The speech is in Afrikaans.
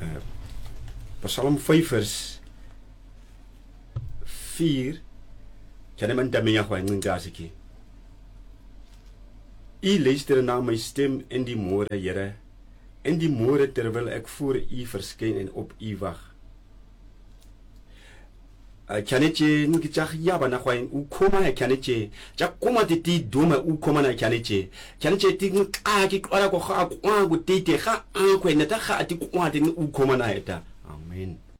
Psalm 5 vers 4 kan man daarmee gaan ngasiki. U luister na my stem in die môre, Here, in die môre terwyl ek voor u verskyn en op u wag. Kyaneche ngichak yaba na kwa ukoma ya kyaneche jakoma titi doma ukoma na kyaneche ti ki kwara ko kha kwa go tete kha kwe neta kha ati kwa te ukoma na eta. Amen.